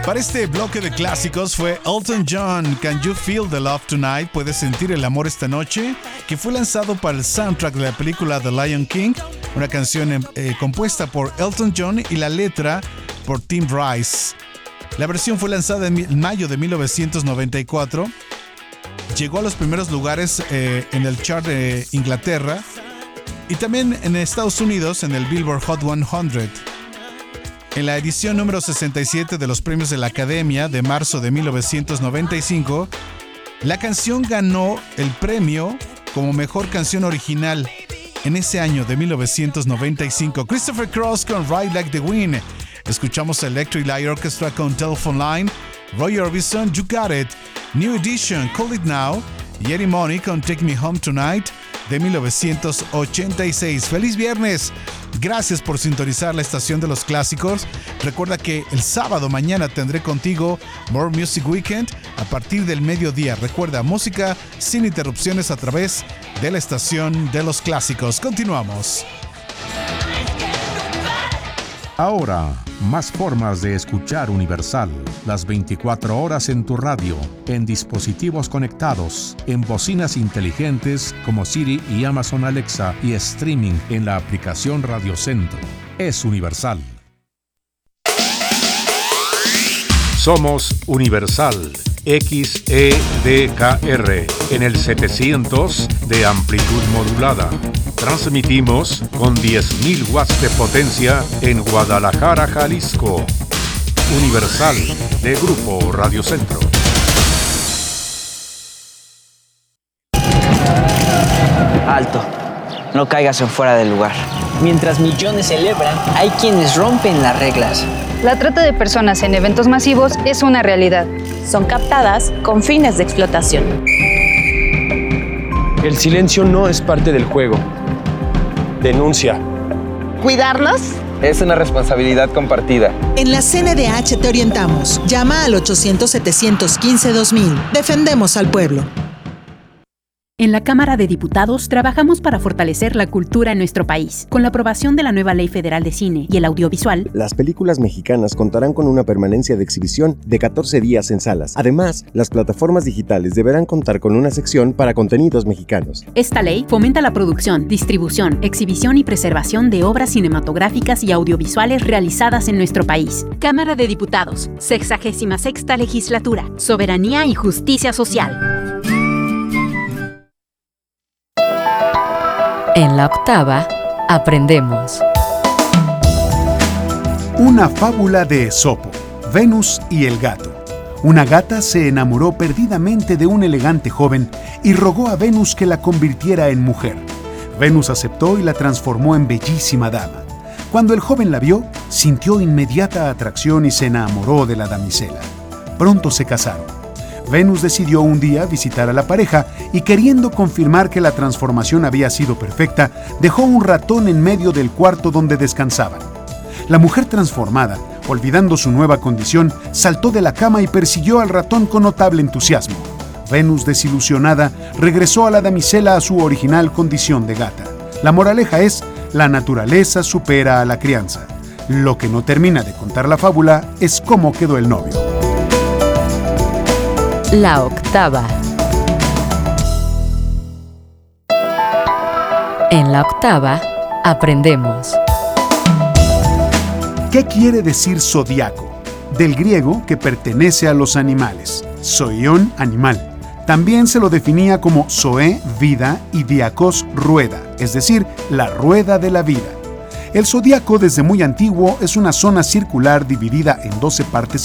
Para este bloque de clásicos fue Elton John, Can You Feel the Love Tonight? ¿Puedes sentir el amor esta noche? Que fue lanzado para el soundtrack de la película The Lion King, una canción compuesta por Elton John y la letra por Tim Rice. La versión fue lanzada en mayo de 1994. Llegó a los primeros lugares en el chart de Inglaterra y también en Estados Unidos en el Billboard Hot 100. En la edición número 67 de los premios de la Academia de marzo de 1995, la canción ganó el premio como mejor canción original en ese año de 1995. Christopher Cross con Ride Like the Wind. Escuchamos Electric Light Orchestra con Telephone Line, Roy Orbison, You Got It, New Edition, Call It Now y Eddie Money con Take Me Home Tonight de 1986. ¡Feliz viernes! Gracias por sintonizar la estación de los clásicos. Recuerda que el sábado mañana tendré contigo More Music Weekend a partir del mediodía. Recuerda, música sin interrupciones a través de la estación de los clásicos. Continuamos. Ahora, más formas de escuchar Universal. Las 24 horas en tu radio, en dispositivos conectados, en bocinas inteligentes como Siri y Amazon Alexa y streaming en la aplicación Radio Centro. Es Universal. Somos Universal XEDKR en el 700 de amplitud modulada. Transmitimos con 10.000 watts de potencia en Guadalajara, Jalisco. Universal de Grupo Radio Centro. Alto, no caigas en fuera del lugar. Mientras millones celebran, hay quienes rompen las reglas. La trata de personas en eventos masivos es una realidad. Son captadas con fines de explotación. El silencio no es parte del juego. Denuncia. ¿Cuidarnos? Es una responsabilidad compartida. En la CNDH te orientamos. Llama al 800-715-2000. Defendemos al pueblo. En la Cámara de Diputados trabajamos para fortalecer la cultura en nuestro país. Con la aprobación de la nueva Ley Federal de Cine y el Audiovisual, las películas mexicanas contarán con una permanencia de exhibición de 14 días en salas. Además, las plataformas digitales deberán contar con una sección para contenidos mexicanos. Esta ley fomenta la producción, distribución, exhibición y preservación de obras cinematográficas y audiovisuales realizadas en nuestro país. Cámara de Diputados, 66ª Legislatura, Soberanía y Justicia Social. En la octava, aprendemos. Una fábula de Esopo, Venus y el gato. Una gata se enamoró perdidamente de un elegante joven y rogó a Venus que la convirtiera en mujer. Venus aceptó y la transformó en bellísima dama. Cuando el joven la vio, sintió inmediata atracción y se enamoró de la damisela. Pronto se casaron. Venus decidió un día visitar a la pareja y, queriendo confirmar que la transformación había sido perfecta, dejó un ratón en medio del cuarto donde descansaban. La mujer transformada, olvidando su nueva condición, saltó de la cama y persiguió al ratón con notable entusiasmo. Venus, desilusionada, regresó a la damisela a su original condición de gata. La moraleja es: la naturaleza supera a la crianza. Lo que no termina de contar la fábula es cómo quedó el novio. La octava. En la octava, aprendemos. ¿Qué quiere decir zodiaco? Del griego, que pertenece a los animales. Zoion, animal. También se lo definía como zoe, vida, y diakos, rueda, es decir, la rueda de la vida. El zodiaco, desde muy antiguo, es una zona circular dividida en 12 partes